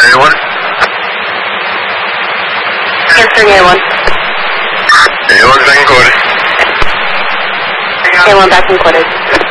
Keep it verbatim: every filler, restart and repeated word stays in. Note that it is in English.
Anyone? Answering A one. A one back in quarters. A one back in quarters.